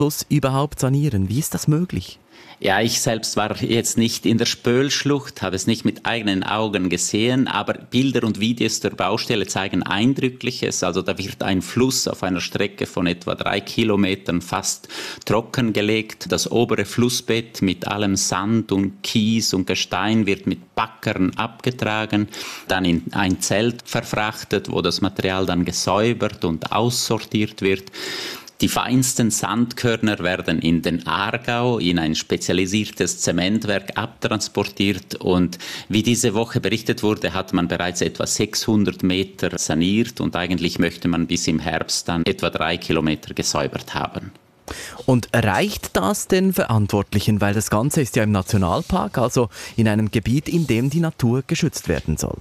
Fluss überhaupt sanieren? Wie ist das möglich? Ja, ich selbst war jetzt nicht in der Spöllschlucht, habe es nicht mit eigenen Augen gesehen, aber Bilder und Videos der Baustelle zeigen Eindrückliches. Also da wird ein Fluss auf einer Strecke von etwa 3 Kilometern fast trockengelegt. Das obere Flussbett mit allem Sand und Kies und Gestein wird mit Backern abgetragen, dann in ein Zelt verfrachtet, wo das Material dann gesäubert und aussortiert wird. Die feinsten Sandkörner werden in den Aargau in ein spezialisiertes Zementwerk abtransportiert und wie diese Woche berichtet wurde, hat man bereits etwa 600 Meter saniert und eigentlich möchte man bis im Herbst dann etwa 3 Kilometer gesäubert haben. Und reicht das den Verantwortlichen, weil das Ganze ist ja im Nationalpark, also in einem Gebiet, in dem die Natur geschützt werden soll?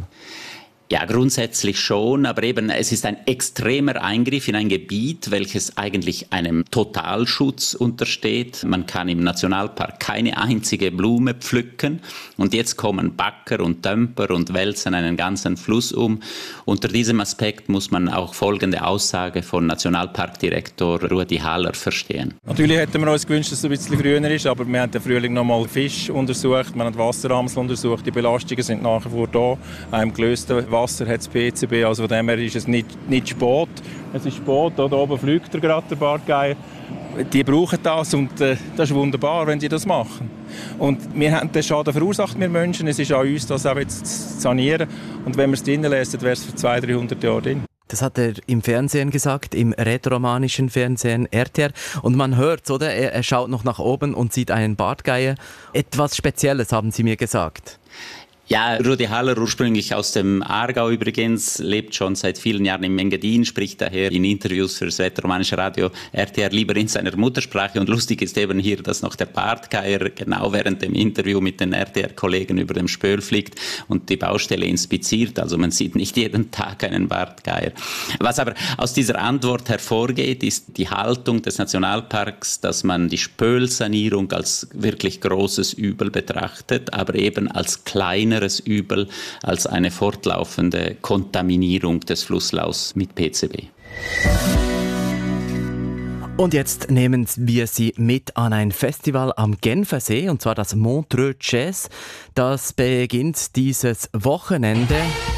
Ja, grundsätzlich schon, aber eben es ist ein extremer Eingriff in ein Gebiet, welches eigentlich einem Totalschutz untersteht. Man kann im Nationalpark keine einzige Blume pflücken und jetzt kommen Bagger und Dömper und wälzen einen ganzen Fluss um. Unter diesem Aspekt muss man auch folgende Aussage von Nationalparkdirektor Rudi Haller verstehen. Natürlich hätten wir uns gewünscht, dass es ein bisschen früher ist, aber wir haben im Frühling nochmal Fisch untersucht, wir haben Wasseramsel untersucht, die Belastungen sind nach wie vor da, auch im gelösten Wasser hat das PCB, also von dem her ist es nicht spät. Es ist spät, da oben fliegt gerade der Bartgeier. Die brauchen das und das ist wunderbar, wenn sie das machen. Und wir haben den Schaden verursacht, wir Menschen. Es ist an uns, das auch jetzt zu sanieren. Und wenn wir es drinnen lassen, wäre es für 200-300 Jahre drin. Das hat er im Fernsehen gesagt, im rätoromanischen Fernsehen RTR. Und man hört, oder? Er schaut noch nach oben und sieht einen Bartgeier. Etwas Spezielles, haben Sie mir gesagt. Ja, Rudi Haller, ursprünglich aus dem Aargau übrigens, lebt schon seit vielen Jahren in Engadin, spricht daher in Interviews für das rätoromanische Radio RTR lieber in seiner Muttersprache. Und lustig ist eben hier, dass noch der Bartgeier genau während dem Interview mit den RTR-Kollegen über dem Spöll fliegt und die Baustelle inspiziert. Also man sieht nicht jeden Tag einen Bartgeier. Was aber aus dieser Antwort hervorgeht, ist die Haltung des Nationalparks, dass man die Spöllsanierung als wirklich großes Übel betrachtet, aber eben als kleineres Übel als eine fortlaufende Kontaminierung des Flusslaufs mit PCB. Und jetzt nehmen wir Sie mit an ein Festival am Genfersee, und zwar das Montreux Jazz. Das beginnt dieses Wochenende.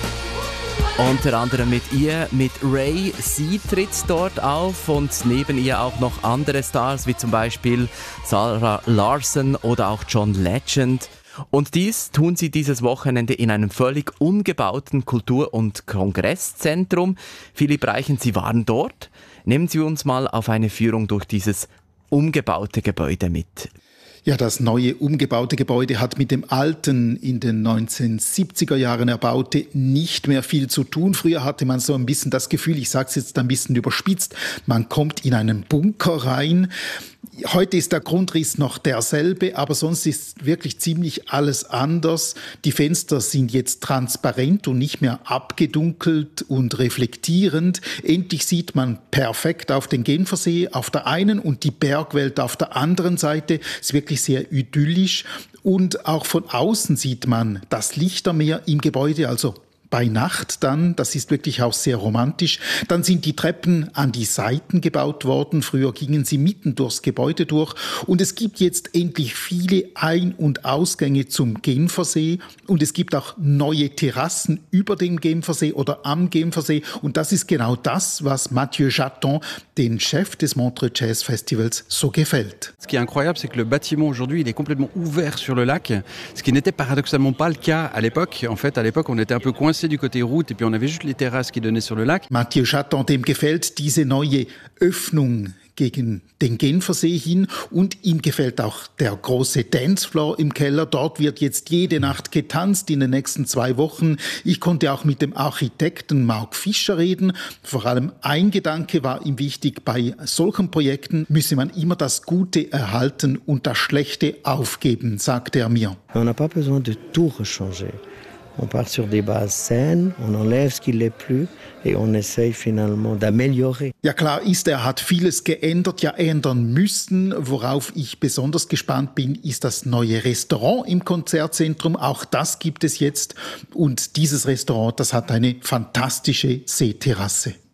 Unter anderem mit ihr, mit Ray. Sie tritt dort auf und neben ihr auch noch andere Stars, wie zum Beispiel Sarah Larson oder auch John Legend. Und dies tun sie dieses Wochenende in einem völlig umgebauten Kultur- und Kongresszentrum. Philipp Reichen, Sie waren dort. Nehmen Sie uns mal auf eine Führung durch dieses umgebaute Gebäude mit. Ja, das neue umgebaute Gebäude hat mit dem alten, in den 1970er Jahren erbaute, nicht mehr viel zu tun. Früher hatte man so ein bisschen das Gefühl, ich sage es jetzt ein bisschen überspitzt, man kommt in einen Bunker rein. Heute ist der Grundriss noch derselbe, aber sonst ist wirklich ziemlich alles anders. Die Fenster sind jetzt transparent und nicht mehr abgedunkelt und reflektierend. Endlich sieht man perfekt auf den Genfersee auf der einen und die Bergwelt auf der anderen Seite. Es ist wirklich sehr idyllisch. Und auch von außen sieht man das Lichtermeer im Gebäude, also bei Nacht dann, das ist wirklich auch sehr romantisch. Dann sind die Treppen an die Seiten gebaut worden. Früher gingen sie mitten durchs Gebäude durch. Und es gibt jetzt endlich viele Ein- und Ausgänge zum Genfersee. Und es gibt auch neue Terrassen über dem Genfersee oder am Genfersee. Und das ist genau das, was Mathieu Jaton, den Chef des Montreux Jazz Festivals, so gefällt. Ce qui est incroyable, c'est que le bâtiment aujourd'hui, il est complètement ouvert sur le lac, ce qui n'était paradoxalement pas le cas à l'époque. En fait, à l'époque, on était un peu coincé du côté route et puis on avait juste les terrasses qui donnaient sur le lac. Mathieu Jaton, dem gefällt diese neue Öffnung gegen den Genfersee hin und ihm gefällt auch der große Dancefloor im Keller. Dort wird jetzt jede Nacht getanzt in den nächsten 2 Wochen. Ich konnte auch mit dem Architekten Mark Fischer reden. Vor allem ein Gedanke war ihm wichtig, bei solchen Projekten müsse man immer das Gute erhalten und das Schlechte aufgeben, sagte er mir. On n'a pas besoin de tout rechanger. On part sur des bases saines, on enlève ce qui l'est plus et on essaye finalement d'améliorer. Ja, klar ist, er hat vieles geändert, ja ändern müssen. Worauf ich besonders gespannt bin, ist das neue Restaurant im Konzertzentrum. Auch das gibt es jetzt. Und dieses Restaurant, das hat eine fantastische Seeterrasse.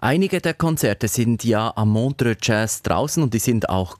Einige der Konzerte sind ja am Montreux Jazz draußen und die sind auch